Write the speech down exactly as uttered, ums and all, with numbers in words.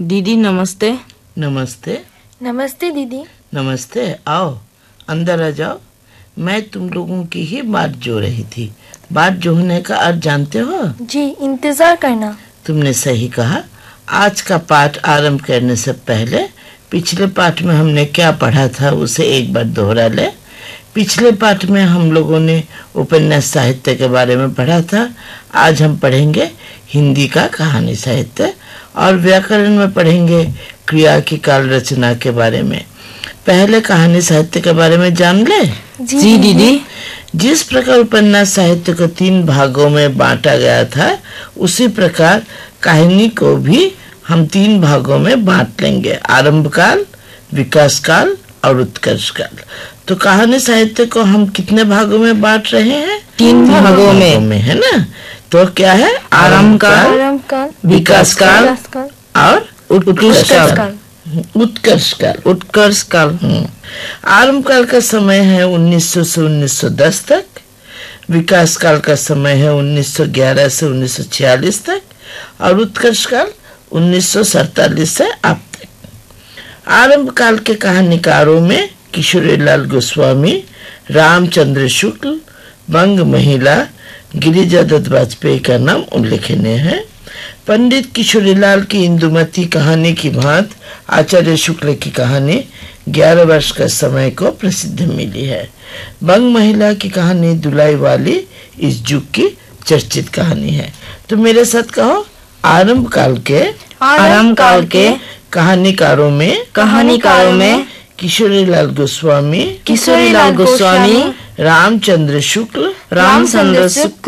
दीदी नमस्ते। नमस्ते। नमस्ते दीदी। नमस्ते, आओ अंदर आ जाओ। मैं तुम लोगों की ही बात जो रही थी। बात जोड़ने का अर्थ जानते हो? जी, इंतजार करना। तुमने सही कहा। आज का पाठ आरंभ करने से पहले पिछले पाठ में हमने क्या पढ़ा था उसे एक बार दोहरा ले। पिछले पाठ में हम लोगों ने उपन्यास साहित्य के बारे में पढ़ा था। आज हम पढ़ेंगे हिंदी का कहानी साहित्य और व्याकरण में पढ़ेंगे क्रिया की काल रचना के बारे में। पहले कहानी साहित्य के बारे में जान ले। जी, जी दीदी। जिस प्रकार उपन्यास साहित्य को तीन भागों में बांटा गया था उसी प्रकार कहानी को भी हम तीन भागों में बांट लेंगे, आरंभ काल, विकास काल और उत्कर्ष काल। तो कहानी साहित्य को हम कितने भागों में बांट रहे हैं? तीन भागों में, में है ना। तो क्या है? आरंभ काल, आरंभ काल, विकास काल विकास काल और उत्कर्ष काल। काल। उत्कर्ष काल। उत्कर्ष काल। आरंभ काल का समय है उन्नीस सौ से उन्नीस सौ दस तक। विकास काल का समय है उन्नीस सौ ग्यारह से उन्नीस सौ छियालीस तक और उत्कर्ष काल उन्नीस सौ सैतालीस से अब तक। आरंभ काल के कहानीकारों में किशोरीलाल गोस्वामी, रामचंद्र शुक्ल, बंग महिला, गिरिजा दत्त वाजपेयी का नाम उल्लेखनीय है। पंडित किशोरीलाल की इंदुमती कहानी की भांति आचार्य शुक्ल की कहानी ग्यारह वर्ष का समय को प्रसिद्ध मिली है। बंग महिला की कहानी दुलाई वाली इस युग की चर्चित कहानी है। तो मेरे साथ कहो, आरंभ काल के आरंभ काल के कहानीकारों में कहानीकारों में किशोरीलाल गोस्वामी, किशोरीलाल गोस्वामी, रामचंद्र शुक्ल, रामचंद्र शुक्ल,